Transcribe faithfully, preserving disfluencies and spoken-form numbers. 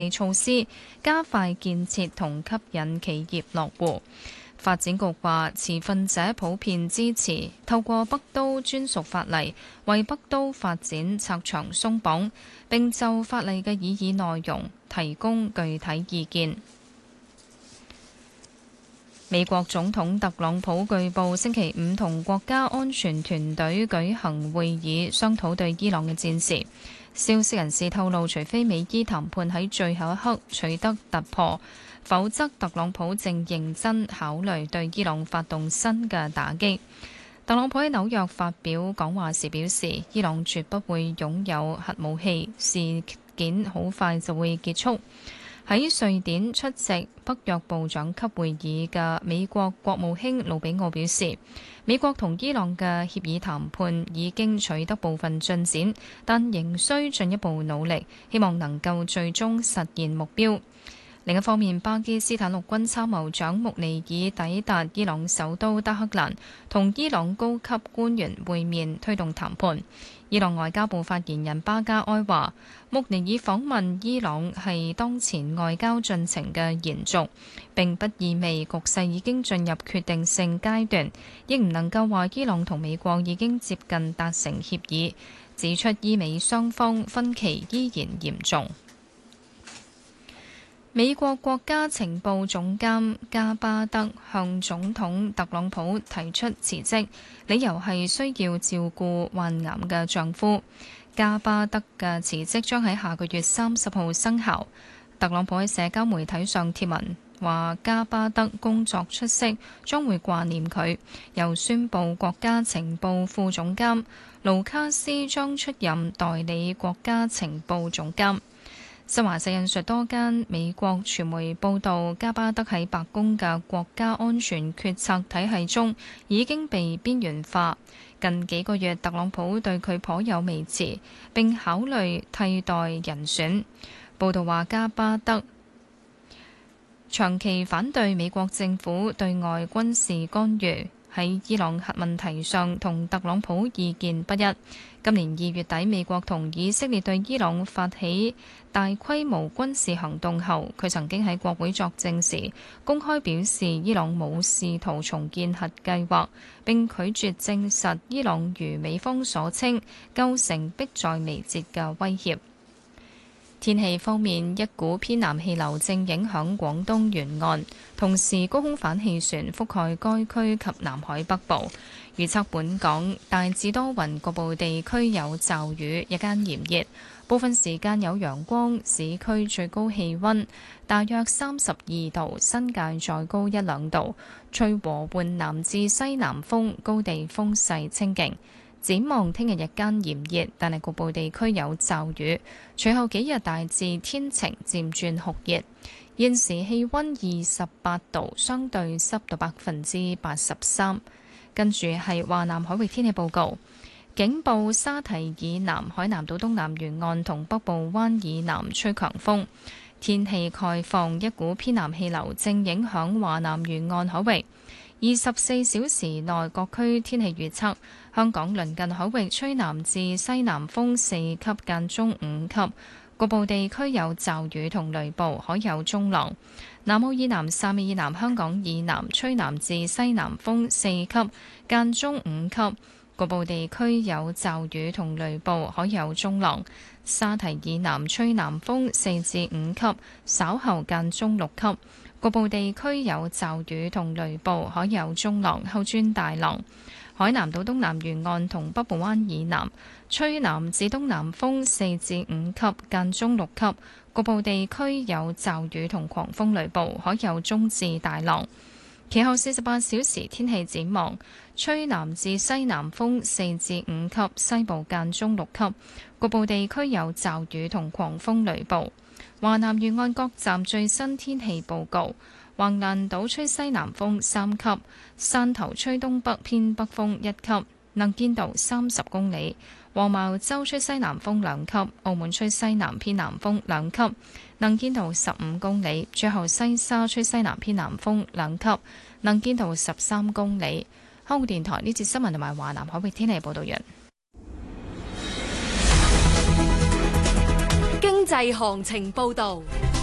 措施，加快建設同吸引企業落戶。發展局話，持份者普遍支持透過北都專屬法例為北都發展拆牆鬆綁，並就法例嘅擬議內容提供具體意見。美國總統特朗普據報星期五同國家安全團隊舉行會議，商討對伊朗嘅戰事。消息人士透露，除非美伊談判喺最後一刻取得突破，否則特朗普正認真考慮對伊朗發動新嘅打擊。特朗普喺紐約發表講話時表示，伊朗絕不會擁有核武器，事件好快就會結束。喺瑞典出席北約部長級會議嘅美國國務卿魯比奧表示，美國同伊朗嘅協議談判已經取得部分進展，但仍需進一步努力，希望能夠最終實現目標。另一方面，巴基斯坦陸軍參謀長穆尼爾抵達伊朗首都德黑蘭，同伊朗高級官員會面，推動談判。伊朗外交部發言人巴加埃話，穆尼爾訪問伊朗係當前外交進程嘅延續，並不意味局勢已經進入決定性階段，亦唔能夠話伊朗同美國已經接近達成協議，指出伊美雙方分歧依然嚴重。美國國家情報總監加巴德向總統特朗普提出辭職，理由係需要照顧患癌嘅丈夫。加巴德嘅辭職將喺下個月三十號生效。特朗普喺社交媒體上貼文話，加巴德工作出色，將會掛念佢。又宣布國家情報副總監盧卡斯將出任代理國家情報總監。新華社引述多間美國傳媒報道，加巴德喺白宮嘅國家安全決策體系中已經被邊緣化。近幾個月，特朗普對佢頗有微詞，並考慮替代人選。報道話，加巴德長期反對美國政府對外軍事干預，喺伊朗核問題上同特朗普意見不一。今年二月底，美國同以色列對伊朗發起大規模軍事行動後，佢曾經喺國會作證時公開表示，伊朗冇試圖重建核計劃，並拒絕證實伊朗如美方所稱構成迫在眉睫嘅威脅。天氣方面，一股偏南氣流正影響廣東沿岸，同時高空反氣旋覆蓋該區及南海北部。預測本港大致多雲，局部地區有驟雨，日間炎熱，部分時間有陽光。市區最高氣溫大約三十二度，新界再高一兩度。吹和緩南至西南風，高地風勢清勁。展望聽日日間炎熱，但係局部地區有驟雨。隨後幾日大致天晴，漸轉酷熱。現時氣溫二十八度，相對濕度百分之八十三。跟住係華南海域天氣報告，警報沙堤以南、海南島東南沿岸同北部灣以南吹強風。天氣概況，一股偏南氣流正影響華南沿岸海域。二十四小時內各區天氣預測：香港鄰近海域吹南至西南風四級間中五級，局部地區有驟雨同雷暴，海有中浪。南澳以南、汕尾以南、香港以南吹南至西南風四級間中五級，局部地區有驟雨同雷暴，海有中浪。沙堤以南吹南風四至五級，稍後間中六級。局部地區有驟雨同雷暴，海有中浪，後轉大浪。海南島東南沿岸同北部灣以南吹南至東南風四至五級，間中六級。局部地區有驟雨同狂風雷暴，海有中至大浪。其後四十八小時天氣展望：吹南至西南風四至五級，西部間中六級。局部地區有驟雨同狂風雷暴。華南沿岸各站最新天氣報告：橫瀾島吹西南風三級，汕頭吹東北偏北風一級，能見度三十公里；黃茅洲吹西南風兩級，澳門吹西南偏南風兩級，能見度十五公里；最後西沙吹西南偏南風兩級，能見度十三公里。香港電台呢節新聞同埋華南海域天氣報道完。 經濟行情報導。